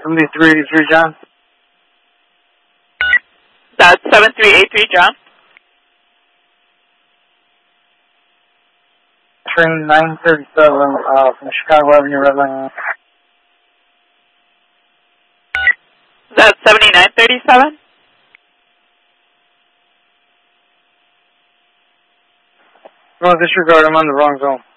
7383 John. That's 7383 John. Train 937 from Chicago Avenue Red Line. That's 7937. No, disregard, I'm on the wrong zone.